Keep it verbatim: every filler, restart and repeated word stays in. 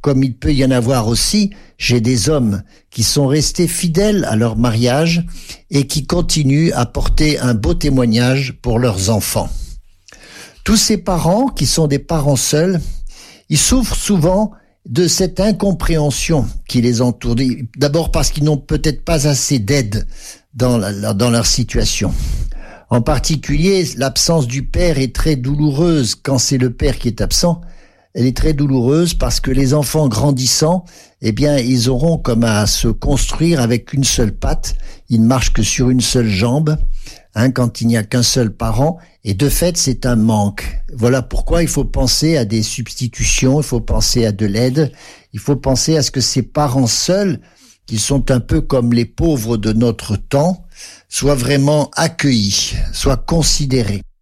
comme il peut y en avoir aussi chez des hommes qui sont restés fidèles à leur mariage et qui continuent à porter un beau témoignage pour leurs enfants. Tous ces parents qui sont des parents seuls, ils souffrent souvent de cette incompréhension qui les entoure. D'abord parce qu'ils n'ont peut-être pas assez d'aide dans, la, dans leur situation. En particulier, l'absence du père est très douloureuse quand c'est le père qui est absent. Elle est très douloureuse parce que les enfants grandissant, eh bien, ils auront comme à se construire avec une seule patte. Ils ne marchent que sur une seule jambe, hein, quand il n'y a qu'un seul parent. Et de fait, c'est un manque. Voilà pourquoi il faut penser à des substitutions, il faut penser à de l'aide, il faut penser à ce que ces parents seuls, qui sont un peu comme les pauvres de notre temps, soient vraiment accueillis, soient considérés.